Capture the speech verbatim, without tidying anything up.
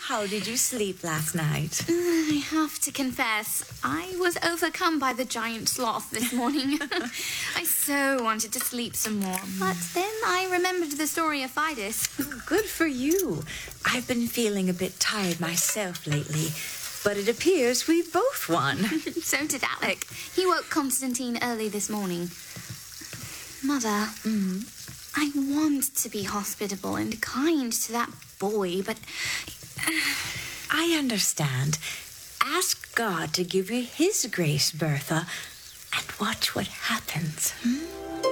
How did you sleep last night? I have to confess, I was overcome by the giant sloth this morning. I so wanted to sleep some more, but then I remembered the story of Fidus. Good for you. I've been feeling a bit tired myself lately, but it appears we both won. So did Alec. He woke Constantine early this morning. Mother, Mm-hmm. I want to be hospitable and kind to that boy, but... I understand. Ask God to give you his grace, Bertha, and watch what happens. Hmm?